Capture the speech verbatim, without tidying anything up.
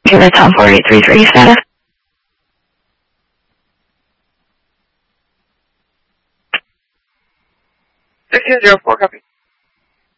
Give it Tom four eight three three status. six zero four, copy.